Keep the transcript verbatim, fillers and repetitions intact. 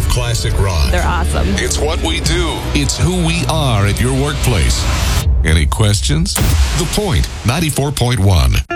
classic rock. They're awesome. It's what we do. It's who we are at your workplace. Any questions? The Point ninety-four point one.